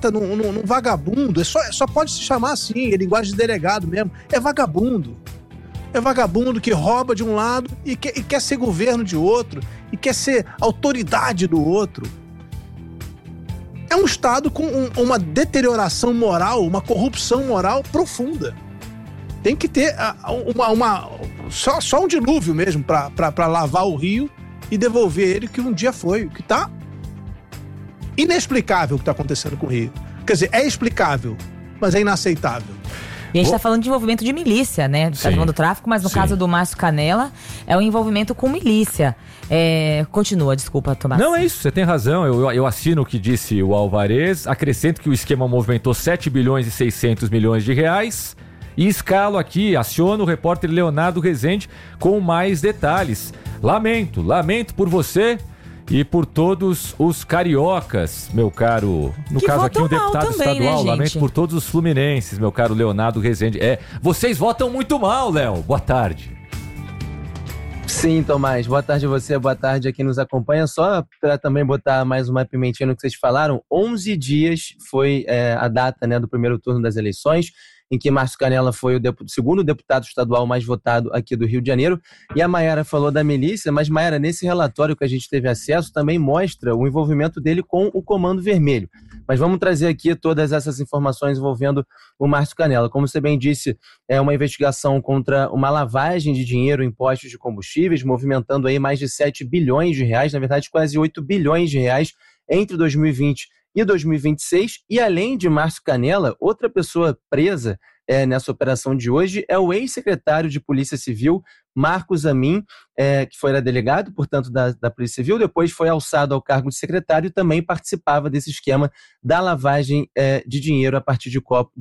vota num vagabundo, só pode se chamar assim, é linguagem de delegado mesmo, é vagabundo. É vagabundo que rouba de um lado e quer ser governo de outro, e quer ser autoridade do outro. É um Estado com uma deterioração moral, uma corrupção moral profunda. Tem que ter só um dilúvio mesmo para lavar o rio e devolver ele que um dia foi. O que tá inexplicável o que está acontecendo com o Rio. Quer dizer, é explicável, mas é inaceitável. E a gente está falando de envolvimento de milícia, né? Está falando do tráfico, mas no caso do Márcio Canella, é o envolvimento com milícia. Continua, desculpa, Tomás. Não, é isso, você tem razão. Eu assino o que disse o Alvarez. Acrescento que o esquema movimentou 7 bilhões e 600 milhões de reais. E escalo aqui, aciono o repórter Leonardo Rezende com mais detalhes. Lamento por você e por todos os cariocas, meu caro. No que caso aqui, um deputado também, estadual. né, Lamento por todos os fluminenses, meu caro Leonardo Rezende. Vocês votam muito mal, Léo. Boa tarde. Sim, Tomás. Boa tarde a você, boa tarde a quem nos acompanha. Só para também botar mais uma pimentinha no que vocês falaram, 11 dias foi a data, né, do primeiro turno das eleições, em que Márcio Canella foi o segundo deputado estadual mais votado aqui do Rio de Janeiro. E a Mayara falou da milícia, mas Mayara, nesse relatório que a gente teve acesso, também mostra o envolvimento dele com o Comando Vermelho. Mas vamos trazer aqui todas essas informações envolvendo o Márcio Canella. Como você bem disse, é uma investigação contra uma lavagem de dinheiro em postos de combustíveis, movimentando aí mais de 7 bilhões de reais, na verdade quase 8 bilhões de reais entre 2020 e 2026, e além de Márcio Canella, outra pessoa presa nessa operação de hoje é o ex-secretário de Polícia Civil, Marcos Amin, que foi delegado, portanto, da Polícia Civil, depois foi alçado ao cargo de secretário e também participava desse esquema da lavagem de dinheiro a partir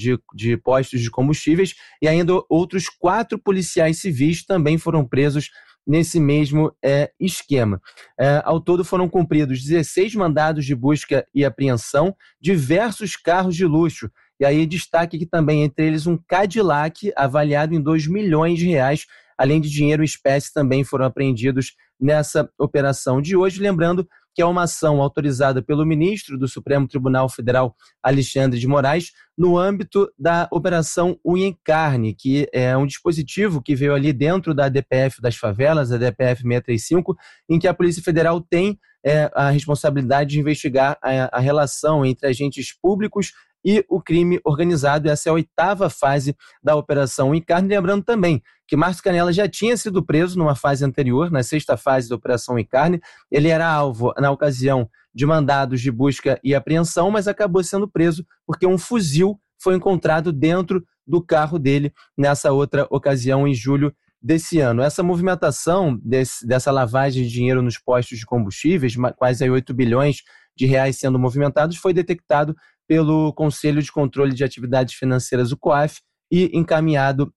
de postos de combustíveis, e ainda outros 4 policiais civis também foram presos nesse mesmo esquema. Ao todo foram cumpridos 16 mandados de busca e apreensão, diversos carros de luxo, e aí destaque que também entre eles um Cadillac avaliado em 2 milhões de reais, além de dinheiro em espécie também foram apreendidos nessa operação de hoje, lembrando que é uma ação autorizada pelo ministro do Supremo Tribunal Federal, Alexandre de Moraes, no âmbito da Operação Unha em Carne, que é um dispositivo que veio ali dentro da DPF das favelas, a DPF 635, em que a Polícia Federal tem a responsabilidade de investigar a relação entre agentes públicos e o crime organizado. Essa é a 8ª fase da Operação Unha em Carne. Lembrando também que Márcio Canella já tinha sido preso numa fase anterior, na 6ª fase da Operação Unha em Carne. Ele era alvo, na ocasião, de mandados de busca e apreensão, mas acabou sendo preso porque um fuzil foi encontrado dentro do carro dele nessa outra ocasião, em julho desse ano. Essa movimentação dessa lavagem de dinheiro nos postos de combustíveis, quase 8 bilhões de reais sendo movimentados, foi detectado pelo Conselho de Controle de Atividades Financeiras, o COAF, e encaminhado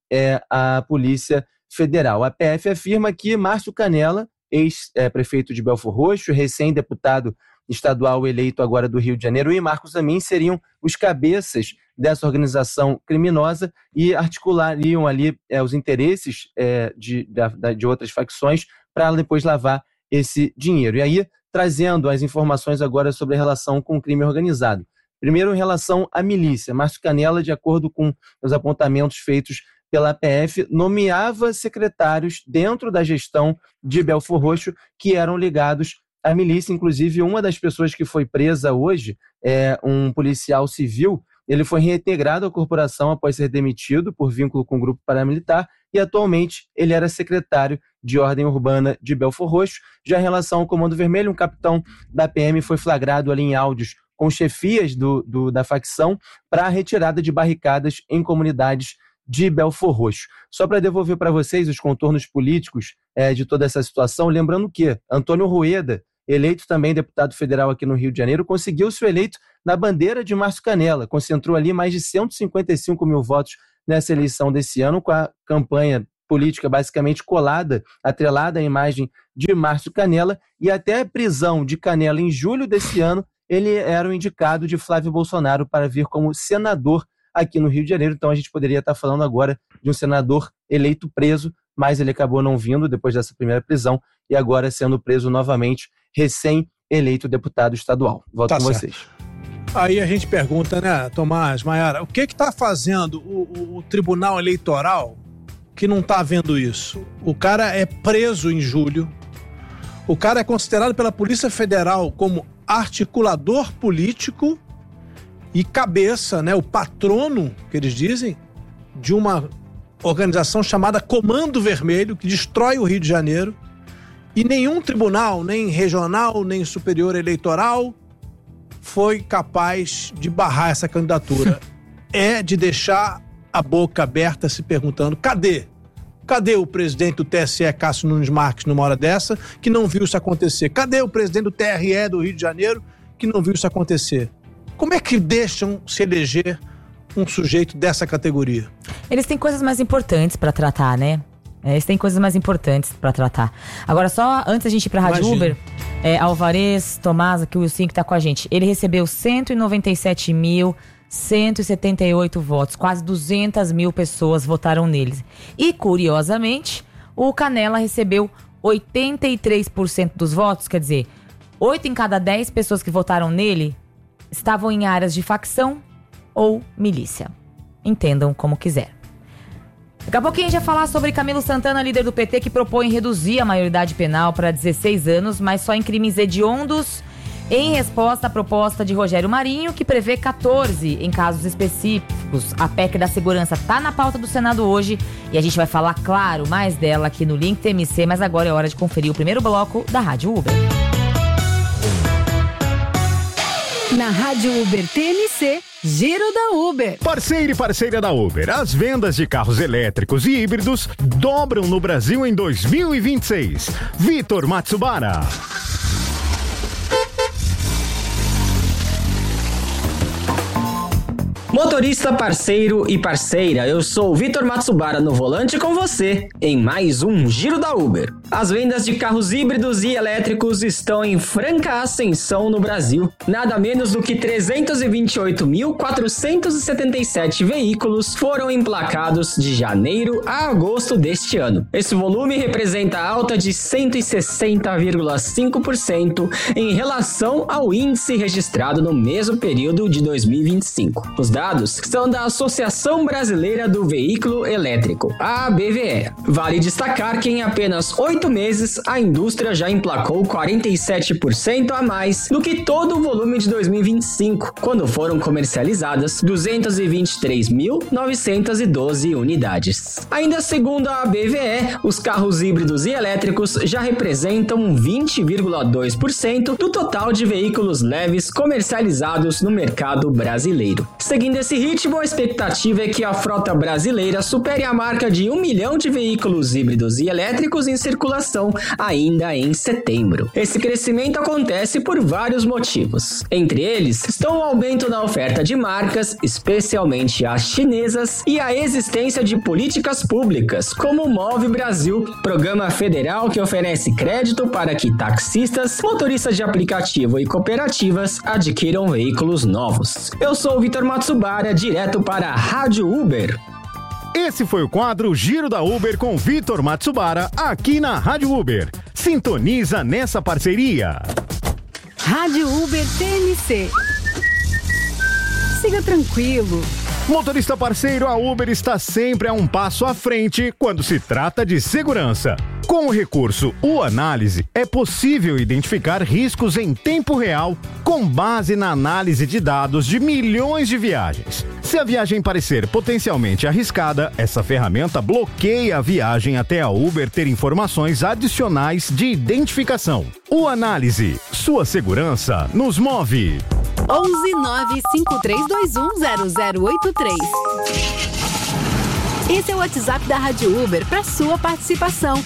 à Polícia Federal. A PF afirma que Márcio Canella, ex-prefeito de Belfor Roxo, recém-deputado estadual eleito agora do Rio de Janeiro, e Marcos Amin seriam os cabeças dessa organização criminosa e articulariam ali os interesses de outras facções para depois lavar esse dinheiro. E aí, trazendo as informações agora sobre a relação com o crime organizado. Primeiro, em relação à milícia, Márcio Canella, de acordo com os apontamentos feitos pela PF, nomeava secretários dentro da gestão de Belfor Roxo que eram ligados à milícia. Inclusive, uma das pessoas que foi presa hoje, um policial civil, ele foi reintegrado à corporação após ser demitido por vínculo com o grupo paramilitar e atualmente ele era secretário de ordem urbana de Belfor Roxo. Já em relação ao Comando Vermelho, um capitão da PM foi flagrado ali em áudios com chefias da facção para a retirada de barricadas em comunidades de Belfor Roxo. Só para devolver para vocês os contornos políticos de toda essa situação, lembrando que Antônio Rueda, eleito também deputado federal aqui no Rio de Janeiro, conseguiu ser eleito na bandeira de Márcio Canella, concentrou ali mais de 155 mil votos nessa eleição desse ano, com a campanha política basicamente atrelada à imagem de Márcio Canella, e até a prisão de Canella em julho desse ano, ele era o indicado de Flávio Bolsonaro para vir como senador aqui no Rio de Janeiro. Então a gente poderia estar falando agora de um senador eleito preso, mas ele acabou não vindo depois dessa primeira prisão e agora sendo preso novamente, recém-eleito deputado estadual. Volto com vocês. Aí a gente pergunta, né, Tomás, Maiara, o que está fazendo o Tribunal Eleitoral que não está vendo isso? O cara é preso em julho, o cara é considerado pela Polícia Federal como articulador político e cabeça, né, o patrono, que eles dizem, de uma organização chamada Comando Vermelho, que destrói o Rio de Janeiro, e nenhum tribunal, nem regional, nem superior eleitoral, foi capaz de barrar essa candidatura. É de deixar a boca aberta se perguntando, cadê? Cadê o presidente do TSE, Cássio Nunes Marques, numa hora dessa, que não viu isso acontecer? Cadê o presidente do TRE do Rio de Janeiro, que não viu isso acontecer? Como é que deixam se eleger um sujeito dessa categoria? Eles têm coisas mais importantes para tratar, né? Eles têm coisas mais importantes para tratar. Agora, só antes da gente ir pra Rádio Uber, Alvarez, Tomás, aqui o Wilson que tá com a gente, ele recebeu 197.178 votos, quase 200 mil pessoas votaram neles. E, curiosamente, o Canela recebeu 83% dos votos, quer dizer, 8 em cada 10 pessoas que votaram nele estavam em áreas de facção ou milícia. Entendam como quiser. Daqui a pouquinho a gente vai falar sobre Camilo Santana, líder do PT, que propõe reduzir a maioridade penal para 16 anos, mas só em crimes hediondos, em resposta à proposta de Rogério Marinho, que prevê 14 em casos específicos. A PEC da segurança está na pauta do Senado hoje e a gente vai falar, claro, mais dela aqui no Link TMC, mas agora é hora de conferir o primeiro bloco da Rádio Uber. Na Rádio Uber TMC, Giro da Uber. Parceiro e parceira da Uber, as vendas de carros elétricos e híbridos dobram no Brasil em 2026. Vitor Matsubara. Motorista, parceiro e parceira, eu sou o Vitor Matsubara no volante com você em mais um Giro da Uber. As vendas de carros híbridos e elétricos estão em franca ascensão no Brasil. Nada menos do que 328.477 veículos foram emplacados de janeiro a agosto deste ano. Esse volume representa alta de 160,5% em relação ao índice registrado no mesmo período de 2025. Os dados são da Associação Brasileira do Veículo Elétrico, a ABVE. Vale destacar que em apenas 8 meses a indústria já emplacou 47% a mais do que todo o volume de 2025, quando foram comercializadas 223.912 unidades. Ainda segundo a ABVE, os carros híbridos e elétricos já representam 20,2% do total de veículos leves comercializados no mercado brasileiro. Seguindo esse ritmo, a expectativa é que a frota brasileira supere a marca de 1 milhão de veículos híbridos e elétricos em circulação ainda em setembro. Esse crescimento acontece por vários motivos. Entre eles estão o aumento na oferta de marcas, especialmente as chinesas, e a existência de políticas públicas, como o Move Brasil, programa federal que oferece crédito para que taxistas, motoristas de aplicativo e cooperativas adquiram veículos novos. Eu sou o Vitor Matsubara, direto para a Rádio Uber. Esse foi o quadro Giro da Uber com Vitor Matsubara, aqui na Rádio Uber. Sintoniza nessa parceria. Rádio Uber TMC. Siga tranquilo. Motorista parceiro, a Uber está sempre a um passo à frente quando se trata de segurança. Com o recurso U-Análise, é possível identificar riscos em tempo real com base na análise de dados de milhões de viagens. Se a viagem parecer potencialmente arriscada, essa ferramenta bloqueia a viagem até a Uber ter informações adicionais de identificação. U-Análise, sua segurança nos move. 11953210083. Esse é o WhatsApp da Rádio Uber para sua participação.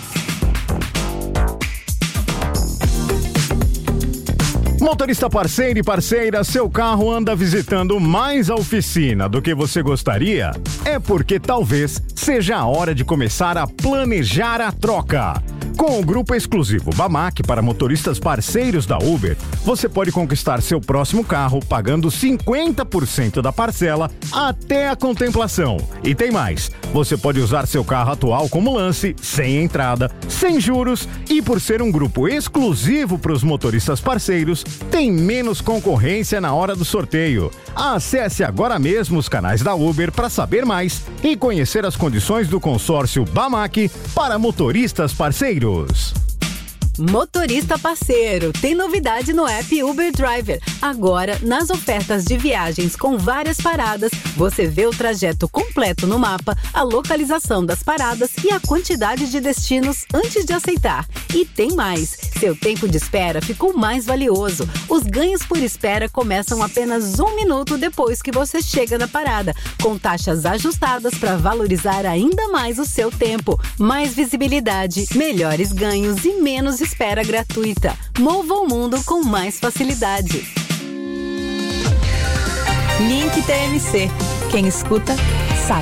Motorista parceiro e parceira, seu carro anda visitando mais a oficina do que você gostaria? É porque talvez seja a hora de começar a planejar a troca. Com o grupo exclusivo Bamac para motoristas parceiros da Uber, você pode conquistar seu próximo carro pagando 50% da parcela até a contemplação. E tem mais, você pode usar seu carro atual como lance, sem entrada, sem juros e por ser um grupo exclusivo para os motoristas parceiros, tem menos concorrência na hora do sorteio. Acesse agora mesmo os canais da Uber para saber mais e conhecer as condições do consórcio Bamac para motoristas parceiros. Motorista parceiro, tem novidade no app Uber Driver. Agora, nas ofertas de viagens com várias paradas, você vê o trajeto completo no mapa, a localização das paradas e a quantidade de destinos antes de aceitar. E tem mais, seu tempo de espera ficou mais valioso. Os ganhos por espera começam apenas 1 minuto depois que você chega na parada, com taxas ajustadas para valorizar ainda mais o seu tempo. Mais visibilidade, melhores ganhos e menos espera gratuita. Mova o mundo com mais facilidade. Link TMC. Quem escuta, sabe.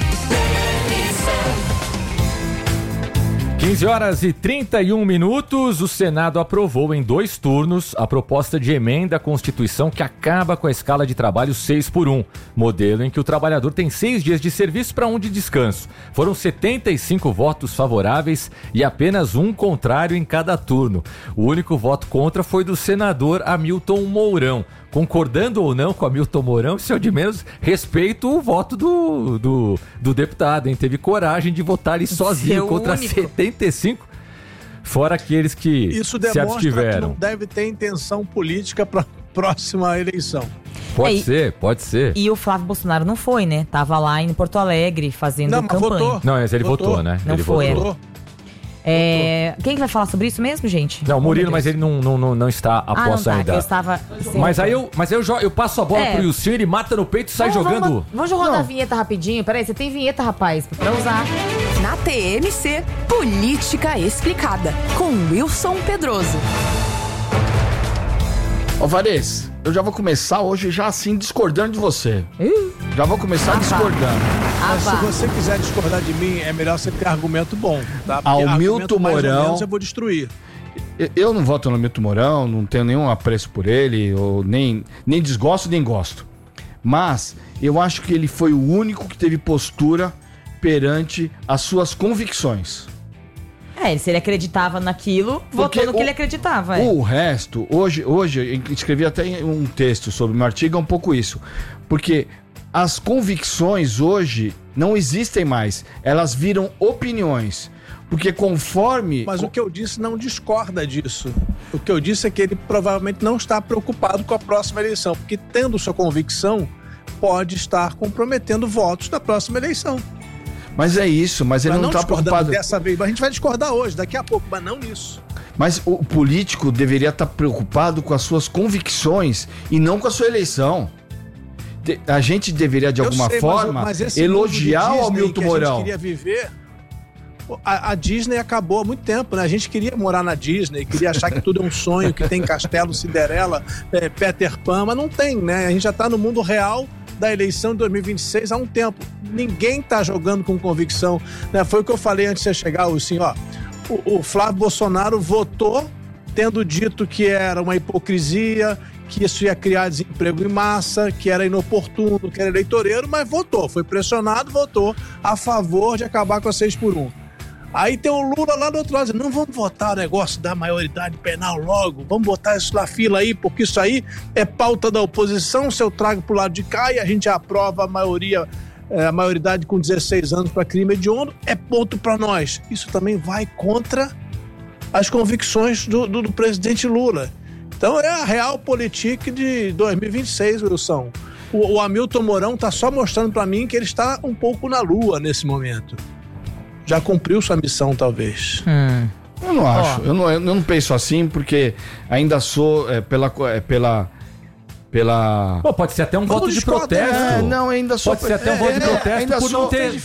15h31, o Senado aprovou em 2 turnos a proposta de emenda à Constituição que acaba com a escala de trabalho 6x1, modelo em que o trabalhador tem 6 dias de serviço para 1 de descanso. Foram 75 votos favoráveis e apenas 1 contrário em cada turno. O único voto contra foi do senador Hamilton Mourão. Concordando ou não com Hamilton Mourão, isso é o de menos, respeito o voto do deputado, hein? Teve coragem de votar ali sozinho contra 75, fora aqueles que isso se abstiveram. Isso demonstra que não deve ter intenção política para a próxima eleição. Pode ser. E o Flávio Bolsonaro não foi, né? Tava lá em Porto Alegre fazendo campanha. Votou. Não, mas ele votou, né? Não ele foi. Votou. Quem que vai falar sobre isso mesmo, gente? Não, Murilo, mas ele não está a posse ainda. Eu estava... Mas aí eu passo a bola pro Wilson, ele mata no peito e sai jogando. Vamos rodar a vinheta rapidinho. Peraí, você tem vinheta, rapaz, pra usar. Na TMC, Política Explicada, com Wilson Pedroso. Alvarez, eu já vou começar hoje já assim discordando de você. Já vou começar discordando. Mas se você quiser discordar de mim, é melhor você ter argumento bom, tá? Hamilton Mourão, eu vou destruir. Eu não voto no Hamilton Mourão, não tenho nenhum apreço por ele, ou nem desgosto, nem gosto. Mas eu acho que ele foi o único que teve postura perante as suas convicções. Se ele acreditava naquilo, votou no que ele acreditava. O resto, hoje eu escrevi até um texto sobre o meu artigo, é um pouco isso. Porque as convicções hoje não existem mais, elas viram opiniões. Porque conforme... Mas o que eu disse não discorda disso. O que eu disse é que ele provavelmente não está preocupado com a próxima eleição, porque tendo sua convicção, pode estar comprometendo votos da próxima eleição. Mas é isso, mas ele não está preocupado... dessa vez, mas a gente vai discordar hoje, daqui a pouco, mas não nisso. Mas o político deveria estar preocupado com as suas convicções e não com a sua eleição. A gente deveria, de alguma forma, elogiar o Hamilton Mourão. A gente queria viver... A Disney acabou há muito tempo, né? A gente queria morar na Disney, queria achar que tudo é um sonho, que tem Castelo, Cinderela, Peter Pan, mas não tem, né? A gente já está no mundo real da eleição de 2026 há um tempo. Ninguém está jogando com convicção, né? Foi o que eu falei antes de você chegar, assim, ó. O Flávio Bolsonaro votou tendo dito que era uma hipocrisia, que isso ia criar desemprego em massa, que era inoportuno, que era eleitoreiro, mas votou, foi pressionado, votou a favor de acabar com a 6x1. Aí tem o Lula lá do outro lado, dizendo, não vamos votar o negócio da maioridade penal logo, vamos botar isso na fila aí, porque isso aí é pauta da oposição, se eu trago pro lado de cá e a gente aprova a maioridade com 16 anos para crime hediondo, é ponto para nós. Isso também vai contra as convicções do presidente Lula. Então é a realpolitik de 2026, Wilson. O Hamilton Mourão está só mostrando para mim que ele está um pouco na lua nesse momento. Já cumpriu sua missão, talvez. Eu não acho. Eu não penso assim, porque ainda sou pela... Pô, pode ser até um voto de protesto. Não, ainda sou... Pode ser até um voto de protesto por não ter...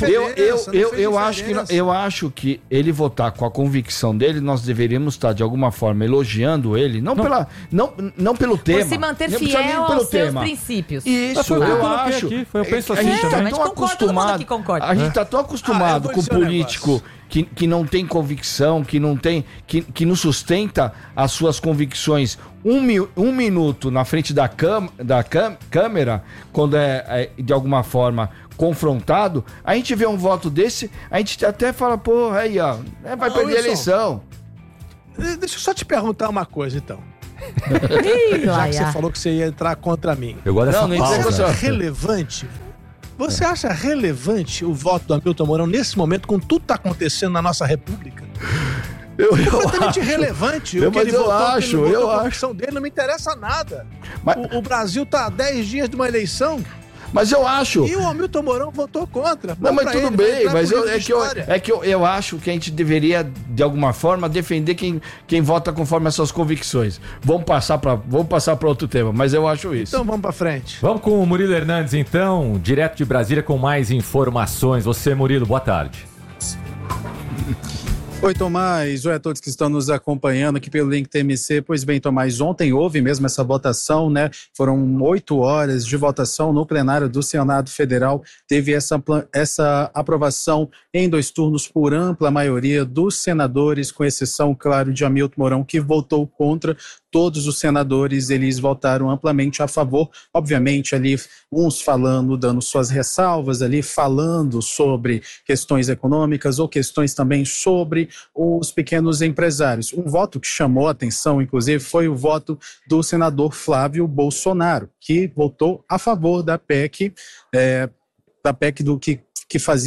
Eu acho que ele votar com a convicção dele, nós deveríamos estar, de alguma forma, elogiando ele, não pelo tema. Por se manter fiel aos seus princípios. Isso, eu acho. Eu penso assim também. A gente tá tão acostumado com o político que não tem convicção, que não sustenta as suas convicções um minuto na frente da câmera, quando é de alguma forma confrontado, a gente vê um voto desse, a gente até fala, pô, aí ó, vai perder a eleição. Deixa eu só te perguntar uma coisa, então. Ih, Já lá, que você falou que você ia entrar contra mim. Eu gosto dessa Você pausa. acha relevante? Você acha relevante o voto do Hamilton Mourão nesse momento, com tudo que está acontecendo na nossa república? Completamente irrelevante. O que ele votou, a opção dele não me interessa nada. O Brasil está há 10 dias de uma eleição. Mas eu acho... E o Hamilton Mourão votou contra. Não, mas tudo bem, mas eu acho que a gente deveria, de alguma forma, defender quem vota conforme as suas convicções. Vamos passar para outro tema, mas eu acho isso. Então vamos para frente. Vamos com o Murilo Hernandes, então, direto de Brasília com mais informações. Você, Murilo, boa tarde. Oi, Tomás. Oi a todos que estão nos acompanhando aqui pelo Link TMC. Pois bem, Tomás, ontem houve mesmo essa votação, né? Foram 8 horas de votação no plenário do Senado Federal. Teve essa aprovação em 2 turnos por ampla maioria dos senadores, com exceção, claro, de Hamilton Mourão, que votou contra. Todos os senadores, eles votaram amplamente a favor, obviamente ali uns falando, dando suas ressalvas ali, falando sobre questões econômicas ou questões também sobre os pequenos empresários. Um voto que chamou a atenção, inclusive, foi o voto do senador Flávio Bolsonaro, que votou a favor da PEC, que faz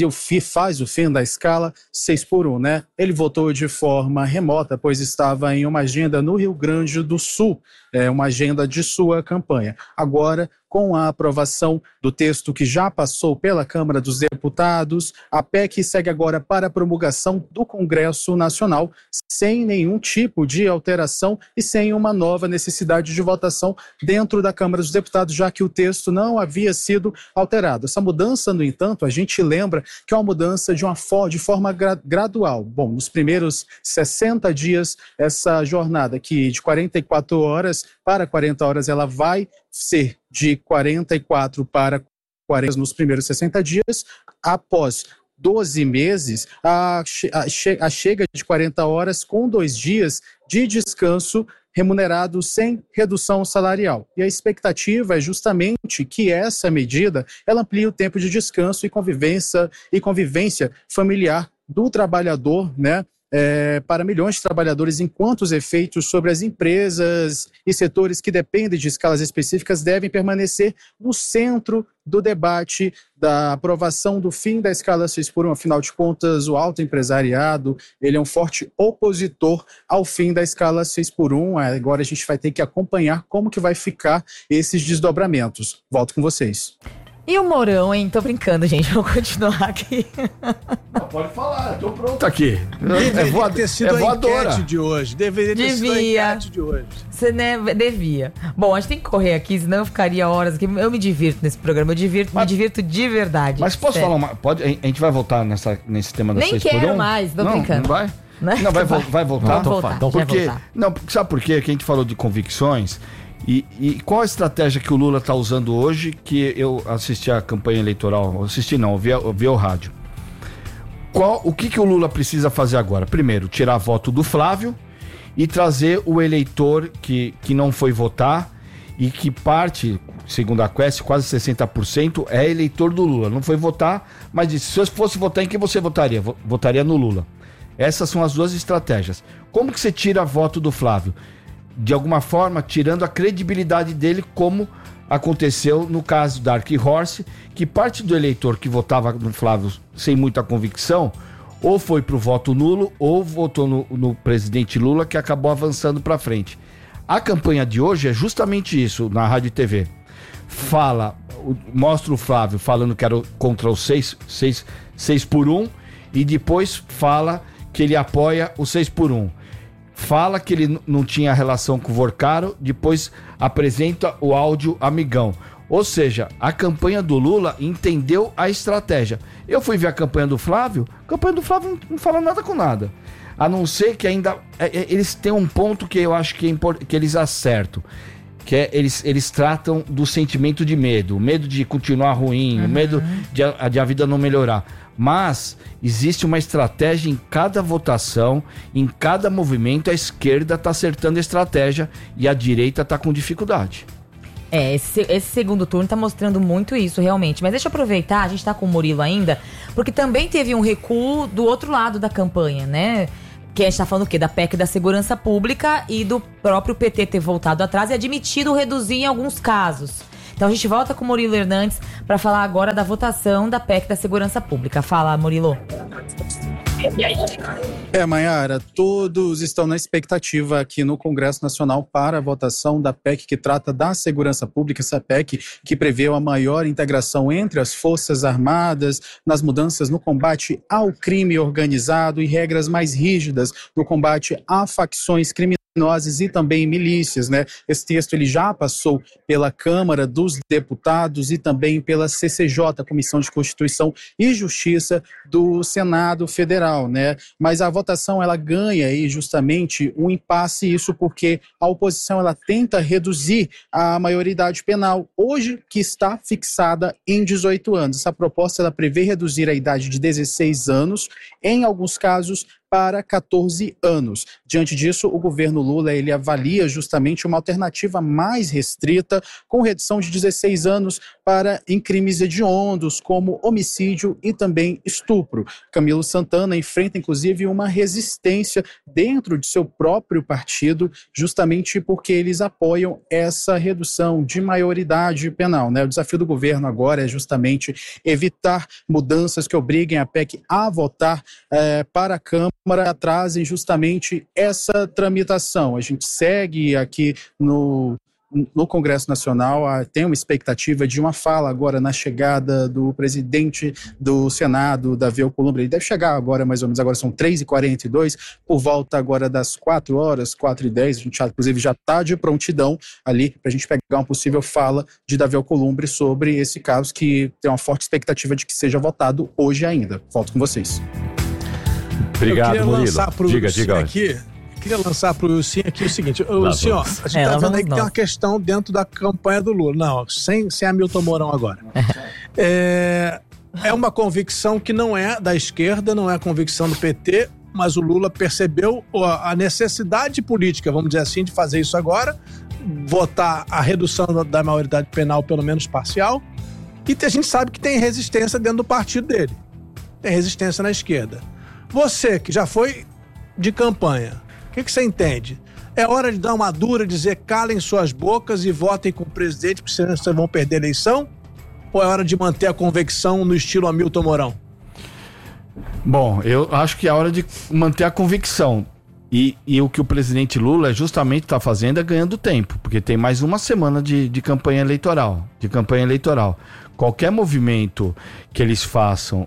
o fim da escala 6x1, né? Ele votou de forma remota, pois estava em uma agenda no Rio Grande do Sul, uma agenda de sua campanha. Agora, com a aprovação do texto que já passou pela Câmara dos Deputados, a PEC segue agora para a promulgação do Congresso Nacional, sem nenhum tipo de alteração e sem uma nova necessidade de votação dentro da Câmara dos Deputados, já que o texto não havia sido alterado. Essa mudança, no entanto, a gente lembra que é uma mudança de forma gradual. Bom, nos primeiros 60 dias, essa jornada aqui de 44 horas para 40 horas, ela vai ser de 44 para 40 nos primeiros 60 dias. Após 12 meses, a chega de 40 horas com 2 dias de descanso remunerado sem redução salarial. E a expectativa é justamente que essa medida ela amplie o tempo de descanso e convivência familiar do trabalhador, né? Para milhões de trabalhadores, enquanto os efeitos sobre as empresas e setores que dependem de escalas específicas devem permanecer no centro do debate da aprovação do fim da escala 6x1. Afinal de contas, o alto empresariado ele é um forte opositor ao fim da escala 6x1. Agora a gente vai ter que acompanhar como que vai ficar esses desdobramentos. Volto com vocês. E o Mourão, hein? Tô brincando, gente. Vou continuar aqui. Não, pode falar, tô pronto aqui. Deveria ter sido a voadora. enquete de hoje. Deveria ter sido a enquete de hoje. Você, né, devia. Bom, a gente tem que correr aqui, senão eu ficaria horas aqui. Eu me divirto nesse programa, me divirto de verdade. Mas posso falar uma... A gente vai voltar nesse tema da 6x1? Nem quero mais, tô brincando. Não vai? Né? Não, vai voltar? Então porque, não, sabe por quê? Que a gente falou de convicções. E qual a estratégia que o Lula está usando hoje, que eu assisti a campanha eleitoral, ouvi o rádio. O que o Lula precisa fazer agora? Primeiro, tirar voto do Flávio e trazer o eleitor que não foi votar e que parte, segundo a Quest, quase 60% é eleitor do Lula. Não foi votar, mas disse, se eu fosse votar, em quem você votaria? Votaria no Lula. Essas são as duas estratégias. Como que você tira voto do Flávio? De alguma forma, tirando a credibilidade dele, como aconteceu no caso da Dark Horse, que parte do eleitor que votava no Flávio sem muita convicção, ou foi pro voto nulo, ou votou no presidente Lula, que acabou avançando para frente. A campanha de hoje é justamente isso, na Rádio e TV. Mostra o Flávio falando que era contra o 6x1, e depois fala que ele apoia o 6x1. Fala que ele não tinha relação com o Vorcaro, depois apresenta o áudio amigão. Ou seja, a campanha do Lula entendeu a estratégia. Eu fui ver a campanha do Flávio não fala nada com nada. A não ser que ainda... Eles têm um ponto que eu acho que eles acertam. que eles tratam do sentimento de medo, o medo de continuar ruim, o medo de a vida não melhorar. Mas existe uma estratégia em cada votação, em cada movimento. A esquerda está acertando a estratégia e a direita está com dificuldade. Esse segundo turno tá mostrando muito isso, realmente. Mas deixa eu aproveitar, a gente tá com o Murilo ainda, porque também teve um recuo do outro lado da campanha, né? Que a gente tá falando o quê? Da PEC da Segurança Pública e do próprio PT ter voltado atrás e admitido reduzir em alguns casos. Então a gente volta com o Murilo Hernandes para falar agora da votação da PEC da Segurança Pública. Fala, Murilo. Mayara, todos estão na expectativa aqui no Congresso Nacional para a votação da PEC que trata da segurança pública, essa PEC que prevê a maior integração entre as Forças Armadas, nas mudanças no combate ao crime organizado e regras mais rígidas no combate a facções criminosas e também milícias, né? Esse texto ele já passou pela Câmara dos Deputados e também pela CCJ, Comissão de Constituição e Justiça do Senado Federal, né? Mas a votação ela ganha aí justamente um impasse, isso porque a oposição ela tenta reduzir a maioridade penal, hoje que está fixada em 18 anos. Essa proposta ela prevê reduzir a idade de 16 anos, em alguns casos para 14 anos. Diante disso, o governo Lula ele avalia justamente uma alternativa mais restrita, com redução de 16 anos para em crimes hediondos, como homicídio e também estupro. Camilo Santana enfrenta, inclusive, uma resistência dentro de seu próprio partido, justamente porque eles apoiam essa redução de maioridade penal, né? O desafio do governo agora é justamente evitar mudanças que obriguem a PEC a votar para a Câmara, trazem justamente essa tramitação. A gente segue aqui no Congresso Nacional, tem uma expectativa de uma fala agora na chegada do presidente do Senado, Davi Alcolumbre. Ele deve chegar agora, mais ou menos, agora são 3h42, por volta agora das 4 horas, 4h10, a gente inclusive já está de prontidão ali para a gente pegar uma possível fala de Davi Alcolumbre sobre esse caso que tem uma forte expectativa de que seja votado hoje ainda. Volto com vocês. Obrigado, Murilo. Diga. Aqui, queria lançar para o Wilson aqui o seguinte, Wilson, ó, a gente está vendo aí que tem uma questão dentro da campanha do Lula. Não, sem Hamilton Mourão agora. É uma convicção que não é da esquerda, não é a convicção do PT, mas o Lula percebeu a necessidade política, vamos dizer assim, de fazer isso agora, votar a redução da maioridade penal, pelo menos parcial, e a gente sabe que tem resistência dentro do partido dele. Tem resistência na esquerda. Você, que já foi de campanha, o que você entende? É hora de dar uma dura, dizer calem suas bocas e votem com o presidente, porque senão vocês vão perder a eleição? Ou é hora de manter a convicção no estilo Hamilton Mourão? Bom, eu acho que é hora de manter a convicção. E o que o presidente Lula justamente está fazendo é ganhando tempo, porque tem mais uma semana de campanha eleitoral. Qualquer movimento que eles façam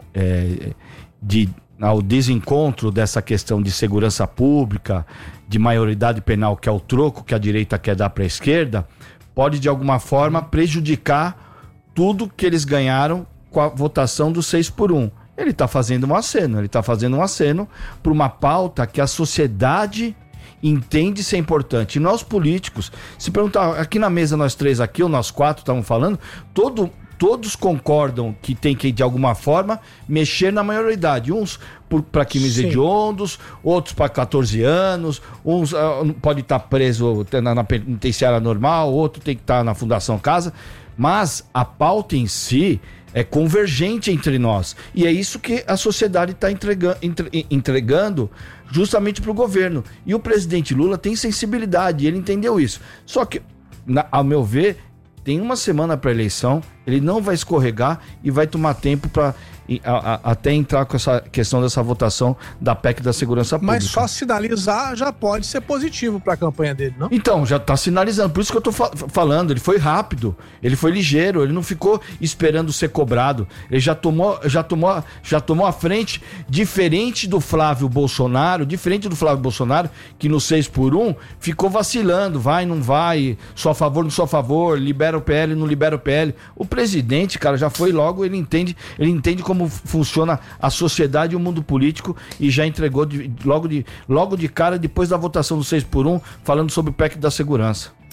ao desencontro dessa questão de segurança pública, de maioridade penal, que é o troco que a direita quer dar para a esquerda, pode de alguma forma prejudicar tudo que eles ganharam com a votação do 6x1. Ele está fazendo um aceno para uma pauta que a sociedade entende ser importante. E nós políticos, se perguntar, aqui na mesa nós três aqui, ou nós quatro estamos falando, todos concordam que tem que, de alguma forma, mexer na maioridade. Uns para crimes hediondos, outros para 14 anos, uns pode estar preso na penitenciária normal, outro tem que estar na Fundação Casa. Mas a pauta em si é convergente entre nós. E é isso que a sociedade está entregando justamente para o governo. E o presidente Lula tem sensibilidade, ele entendeu isso. Só que, ao meu ver, tem uma semana para a eleição, ele não vai escorregar e vai tomar tempo para até entrar com essa questão dessa votação da PEC da Segurança Pública. Mas só sinalizar já pode ser positivo para a campanha dele, não? Então, já está sinalizando, por isso que eu estou falando, ele foi rápido, ele foi ligeiro, ele não ficou esperando ser cobrado, ele já tomou a frente, diferente do Flávio Bolsonaro, que no 6x1 ficou vacilando, vai, não vai, sou a favor, não sou a favor, libera o PL, não libera o PL. O presidente, cara, já foi logo, ele entende como funciona a sociedade e o mundo político e já entregou logo de cara, depois da votação do 6x1, falando sobre o PEC da segurança.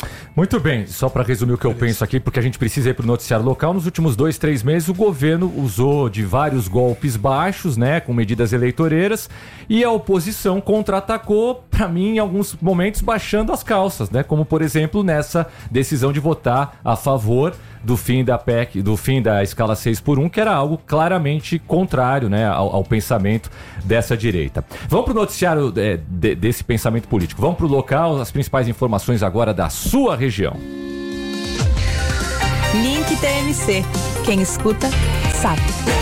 Muito bem, só para resumir o que eu penso aqui, porque a gente precisa ir para o noticiário local. Nos últimos 2-3 meses, o governo usou de vários golpes baixos, né, com medidas eleitoreiras, e a oposição contra-atacou, para mim, em alguns momentos, baixando as calças, né, como, por exemplo, nessa decisão de votar a favor do fim da PEC, do fim da escala 6x1, que era algo claramente contrário, né, ao pensamento dessa direita. Vamos para o noticiário desse pensamento político. Vamos para o local, as principais informações agora da sua região. Link TMC. Quem escuta, sabe.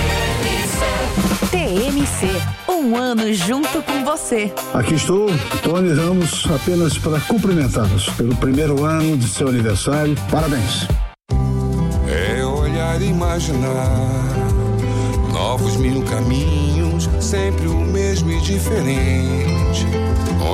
TMC. Um ano junto com você. Aqui estou, Tony Ramos, apenas para cumprimentá-los pelo primeiro ano de seu aniversário. Parabéns. É olhar e imaginar novos 1000 caminhos, sempre o mesmo e diferente.